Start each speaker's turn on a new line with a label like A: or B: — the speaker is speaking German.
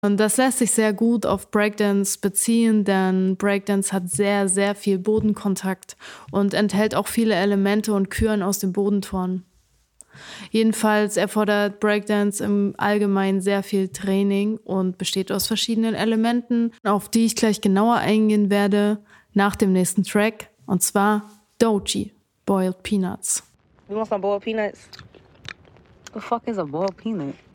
A: Und das lässt sich sehr gut auf Breakdance beziehen, denn Breakdance hat sehr, sehr viel Bodenkontakt und enthält auch viele Elemente und Küren aus dem Bodenturnen. Jedenfalls erfordert Breakdance im Allgemeinen sehr viel Training und besteht aus verschiedenen Elementen, auf die ich gleich genauer eingehen werde nach dem nächsten Track, und zwar Doechii, Boiled Peanuts.
B: You want some boiled peanuts? The fuck is a boiled peanut?